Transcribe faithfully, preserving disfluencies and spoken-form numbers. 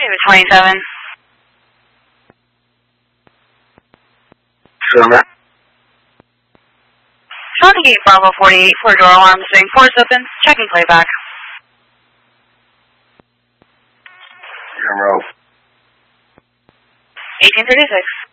David twenty-seven. Summer. Charlie Gate Bravo forty-eight, four door alarm sitting, force open, checking playback. Emerald. eighteen thirty-six.